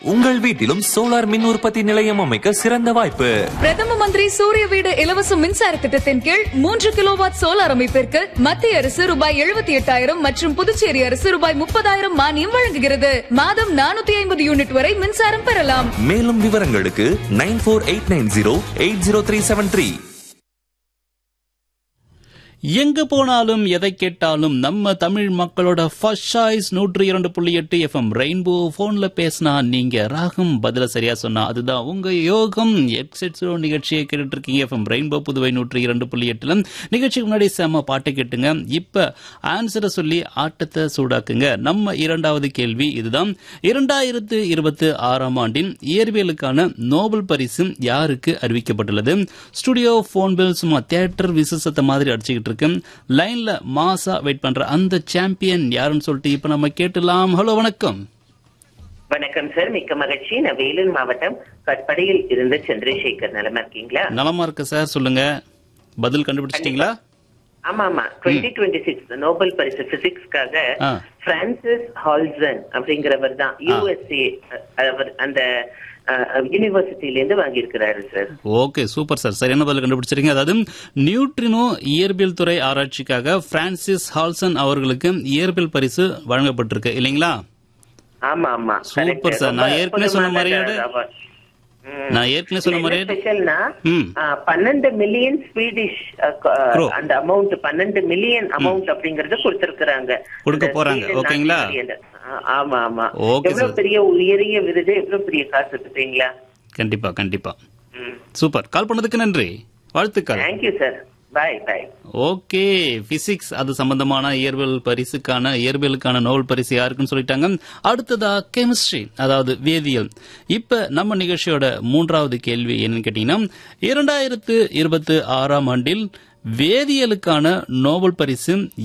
உங்கள் வீட்டிலும் சோலார் மின் உற்பத்தி நிலையம் அமைக்க சிறந்த வாய்ப்பு. பிரதம மந்திரி சூரிய வீடு இலவச மின்சார திட்டத்தின் கீழ் 3 கிலோவாட் சோலார் அமைப்பிற்கு மத்திய அரசு ரூபாய் 78,000 மற்றும் புதுச்சேரி அரசு ரூபாய் 30,000 மானியம் வழங்குகிறது. மாதம் 450 யூனிட் வரை மின்சாரம் பெறலாம். மேலும் விவரங்களுக்கு 9489080373. எங்க போனாலும் எதை கேட்டாலும் நம்ம தமிழ் மக்களோட ஃபர்ஸ்ட் சாய்ஸ் 102.8 FM ரெயின்போ. போன்ல பேசினா நீங்க ராகம் பதில சரியா சொன்னா அதுதான் உங்க யோகம். எக்ஸெட்ஸோ நிகழ்ச்சியை கேட்டுட்டு இருக்கீங்க. FM rainbow Puduvai 102.8. நிகழ்ச்சிக்கு முன்னாடி செம பாட்டு கேட்டுங்க. இப்ப ஆன்சரை சொல்லி ஆட்டத்தை சூடாக்குங்க. நம்ம இரண்டாவது கேள்வி இதுதான். 2026ஆம் ஆண்டின் இயற்பியலுக்கான நோபல் பரிசு யாருக்கு அறிவிக்கப்பட்டுள்ளது? ஸ்டுடியோ போன் பில் சும்மா தியேட்டர் விசேஷத்தை மாதிரி அடிச்சுக்கிட்டு லைன்ல மாசா வெயிட் பண்ற அந்த சாம்பியன் யாருன்னு சொல்லிட்டு இப்ப நம்ம கேட்டலாம். ஹலோ, வணக்கம். வணக்கம் சார், மிக்க மகிழ்ச்சி. நான் வேலூர் மாவட்டம் கட்படியில் இருந்து சந்திரசேகர். நலமா இருக்கீங்களா? நலமா இருக்கு சார். சொல்லுங்க, பதில் கண்டுபிடிச்சிட்டீங்களா? ஆமா ஆமா, 2026 நோபல் பரிசு பிசிக்ஸ்க்காக பிரான்சிஸ் ஹால்சன் அப்படிங்கிறவர் தான் USA அந்த யூனிவர்சிட்டியில இருந்து வாங்கியிருக்கிறாரு சார். Okay, super sir. சரியான பதில் கண்டுபிடிச்சிருக்கீங்க. அதாவது நியூட்ரினோ இயற்பியல் துறை ஆராய்ச்சிக்காக பிரான்சிஸ் ஹால்சன் அவர்களுக்கு இயற்பியல் பரிசு வழங்கப்பட்டிருக்கு இல்லைங்களா? ஆமா ஆமா, சூப்பர் சார். நான் ஏற்கனவே சொன்ன மாதிரியே ஸ்பெஷல்னா 12 மில்லியன் ஸ்வீடிஷ் அந்த அமௌண்ட் 12 மில்லியன் அமௌண்ட் அப்படிங்கறது கொடுத்திருக்காங்க, கொடுக்க போறாங்க. ஓகேங்களா? ஆமா ஆமா. எவ்வளவு பெரிய உயரிய விருது, எவ்வளவு பெரிய காசு பார்த்தீங்களா? கண்டிப்பா கண்டிப்பா. சூப்பர். கால் பண்ணதுக்கு நன்றி, வாழ்த்துக்கள். Thank you sir. பாய் பாய். ஓகே, பிசிக்ஸ் அது சம்பந்தமான இயற்பியலுக்கான நோபல் பரிசு யாருக்குன்னு சொல்லிட்டாங்க. அடுத்ததா கெமிஸ்ட்ரி, அதாவது வேதியியல். இப்ப நம்ம நிகழ்ச்சியோட மூன்றாவது கேள்வி என்னன்னு கேட்டீங்கன்னா, 2026ஆம் ஆண்டில் வேதியியலுக்கான நோபல் பரிசு